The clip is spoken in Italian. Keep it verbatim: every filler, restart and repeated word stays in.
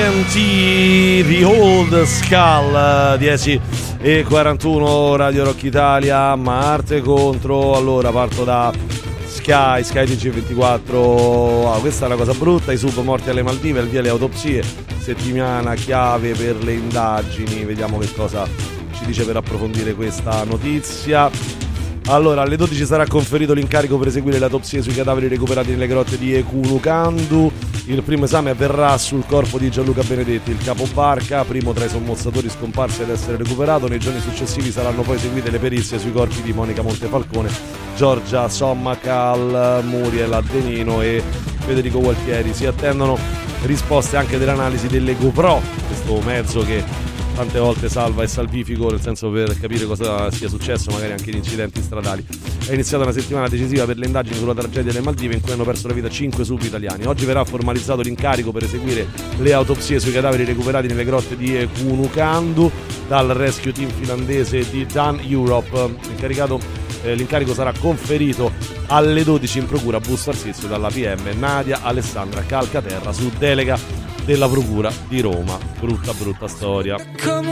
Senti The Old Skull, dieci e quarantuno, Radio Rock Italia, Marte contro. Allora parto da Sky, Sky T G ventiquattro. Ah, questa è una cosa brutta, i sub morti alle Maldive, al via le autopsie, settimana chiave per le indagini. Vediamo che cosa ci dice per approfondire questa notizia. Allora, alle dodici sarà conferito l'incarico per eseguire le autopsie sui cadaveri recuperati nelle grotte di Ekulukandu. Il primo esame avverrà sul corpo di Gianluca Benedetti, il capobarca, primo tra i sommozzatori scomparsi ad essere recuperato. Nei giorni successivi saranno poi eseguite le perizie sui corpi di Monica Montefalcone, Giorgia Sommacal, Muriel Adenino e Federico Gualtieri. Si attendono risposte anche dell'analisi delle GoPro, questo mezzo che tante volte salva e salvifico, nel senso per capire cosa sia successo, magari anche in incidenti stradali. È iniziata una settimana decisiva per le indagini sulla tragedia delle Maldive, in cui hanno perso la vita cinque sub italiani. Oggi verrà formalizzato l'incarico per eseguire le autopsie sui cadaveri recuperati nelle grotte di Ekulukandu dal rescue team finlandese di Dan Europe. Incaricato, eh, l'incarico sarà conferito alle dodici in procura a Busto Arsizio dalla P M Nadia Alessandra Calcaterra su delega della Procura di Roma. Brutta brutta storia.